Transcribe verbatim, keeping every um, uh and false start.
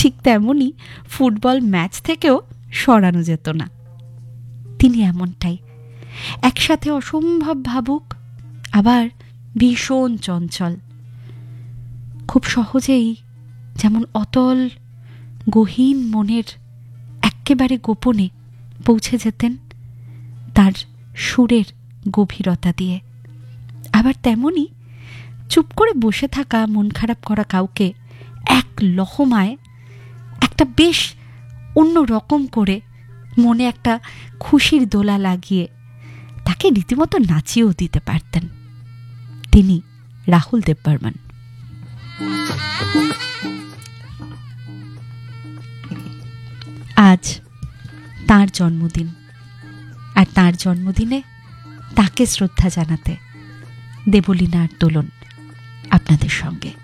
ঠিক তেমনই football match থেকেও সরানো যেত না। তিনি এমনটাই, একসাথে অসম্ভব ভাবুক, আবার ভীষণ চঞ্চল। খুব সহজেই যেমন অতল গহীন মনের এক্কেবারে গোপনে পৌঁছে যেতেন তার সুরের গভীরতা দিয়ে। আবার তেমনি চুপ করে বসে থাকা মন খারাপ করা কাউকে এক লহমায় একটা বেশ অন্য রকম করে মনে একটা খুশির দোলা লাগিয়ে তাকে রীতিমতো নাচিয়েও দিতে পারতেন। তিনি রাহুল দেববর্মন। আজ তার জন্মদিন, আর তার জন্মদিনে তাকে শ্রদ্ধা জানাতে দেবলীনার দোলন আপনাদের সঙ্গে।